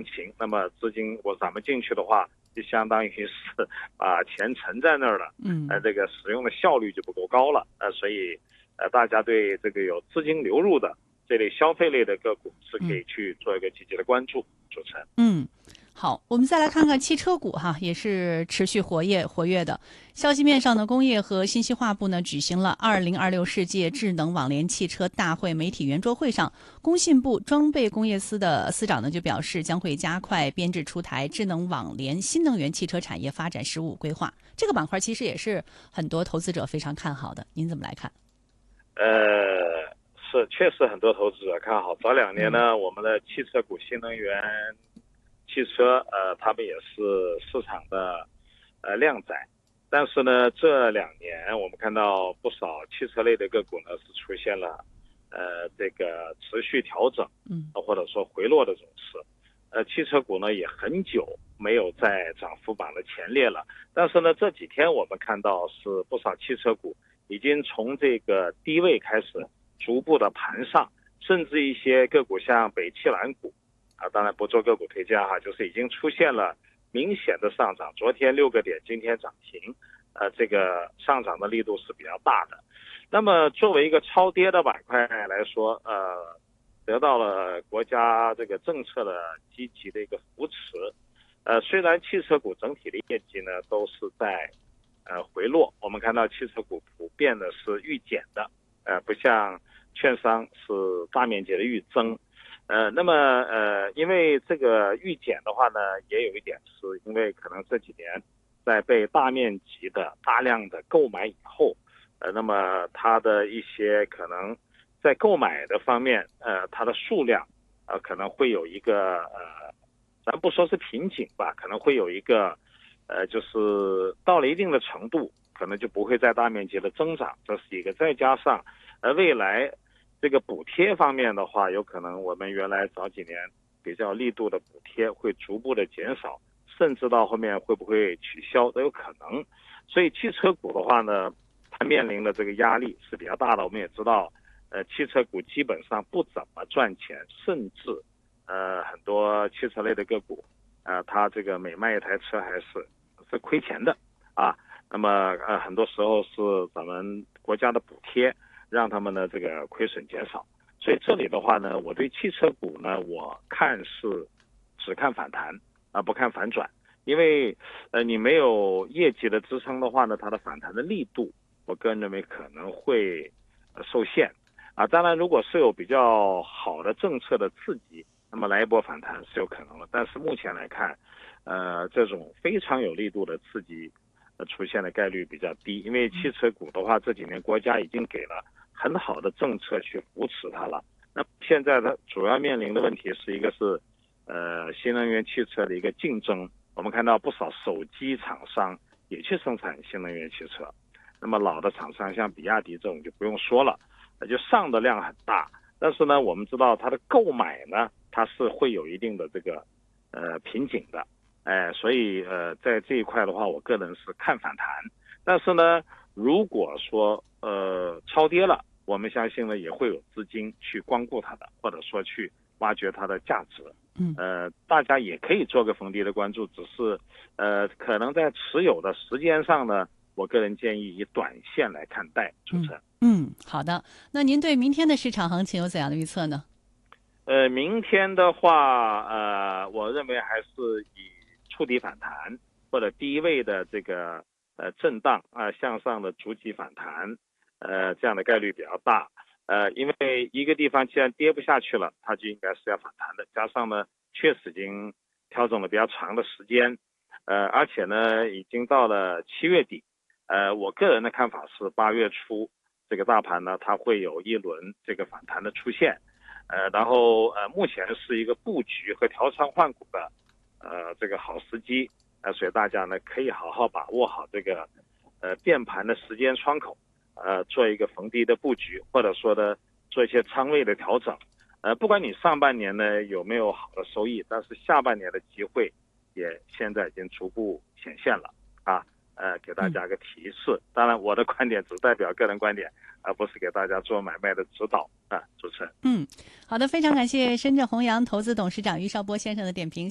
行情，那么资金咱们进去的话，就相当于是把钱存在那儿了，这个使用的效率就不够高了，所以大家对这个有资金流入的这类消费类的个股是可以去做一个积极的关注。主持人。 好，我们再来看看汽车股哈，也是持续活跃的。消息面上呢，工业和信息化部呢举行了2026世界智能网联汽车大会媒体圆桌会上，工信部装备工业司的司长呢就表示，将会加快编制出台智能网联新能源汽车产业发展15规划。这个板块其实也是很多投资者非常看好的，您怎么来看？ 是确实很多投资者看好。早2年呢，我们的汽车股、新能源汽车，他们也是市场的靓仔。但是呢，这2年我们看到不少汽车类的个股呢是出现了这个持续调整，或者说回落的走势。汽车股呢也很久没有在涨幅榜的前列了。但是呢，这几天我们看到是不少汽车股已经从这个低位开始逐步的盘上，甚至一些个股像北汽蓝股当然不做个股推荐就是已经出现了明显的上涨，昨天6个点，今天涨停，这个上涨的力度是比较大的。那么作为一个超跌的板块来说，得到了国家这个政策的积极的一个扶持。虽然汽车股整体的业绩呢都是在回落，我们看到汽车股普遍的是预减的，不像券商是大面积的预增。那么因为这个预减的话呢，也有一点是因为可能这几年在被大面积的大量的购买以后，那么它的一些可能在购买的方面，它的数量可能会有一个咱不说是瓶颈吧，可能会有一个就是到了一定的程度，可能就不会再大面积的增长，这是一个。再加上未来这个补贴方面的话，有可能我们原来早几年比较力度的补贴会逐步的减少，甚至到后面会不会取消都有可能。所以汽车股的话呢，它面临的这个压力是比较大的。我们也知道汽车股基本上不怎么赚钱，甚至很多汽车类的个股它这个每卖一台车还是亏钱的那么很多时候是咱们国家的补贴让他们的这个亏损减少。所以这里的话呢，我对汽车股呢，我看是只看反弹不看反转。因为你没有业绩的支撑的话呢，它的反弹的力度我个人认为可能会受限当然如果是有比较好的政策的刺激，那么来一波反弹是有可能的。但是目前来看这种非常有力度的刺激出现的概率比较低。因为汽车股的话，这几年国家已经给了很好的政策去扶持它了。那现在的主要面临的问题是一个是新能源汽车的一个竞争。我们看到不少手机厂商也去生产新能源汽车，那么老的厂商像比亚迪这种就不用说了，就上的量很大。但是呢，我们知道它的购买呢，它是会有一定的这个瓶颈的。所以在这一块的话，我个人是看反弹。但是呢，如果说超跌了，我们相信呢也会有资金去光顾它的，或者说去挖掘它的价值。大家也可以做个逢低的关注，只是可能在持有的时间上呢，我个人建议以短线来看待。主持人。 好的。那您对明天的市场行情有怎样的预测呢？ 明天的话，我认为还是以触底反弹或者低位的这个震荡向上的逐级反弹，这样的概率比较大。因为一个地方既然跌不下去了，它就应该是要反弹的。加上呢，确实已经调整了比较长的时间，而且呢，已经到了7月底。我个人的看法是8月初这个大盘呢，它会有一轮这个反弹的出现。然后目前是一个布局和调仓换股的这个好时机。所以大家呢可以好好把握好这个变盘的时间窗口。做一个逢低的布局，或者说呢做一些仓位的调整。不管你上半年呢有没有好的收益，但是下半年的机会也现在已经逐步显现了给大家个提示。当然我的观点只代表个人观点，而不是给大家做买卖的指导主持人。 好的，非常感谢深圳弘扬投资董事长于绍波先生的点评。